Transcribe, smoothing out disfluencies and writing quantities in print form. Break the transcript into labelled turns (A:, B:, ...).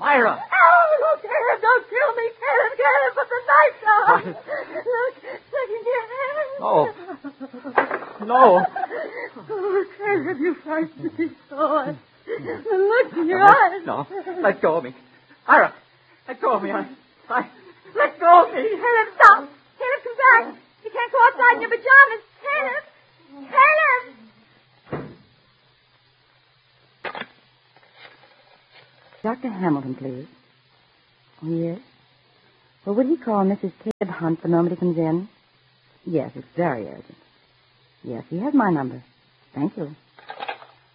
A: Ira!
B: Oh, Caleb, don't kill me, Caleb, put the knife down. Look in your hand.
A: No. No.
B: Oh, Caleb, you frightened me so. Look in your eyes.
A: No, let go of me. Ira, let go of me. Let go of me.
B: Caleb, stop. Caleb, come back. You can't go outside in your pajamas. Caleb. Caleb.
C: Dr. Hamilton, please. Oh, yes? Well, would he call Mrs. Caleb Hunt the moment he comes in? Yes, it's very urgent. Yes, he has my number. Thank you.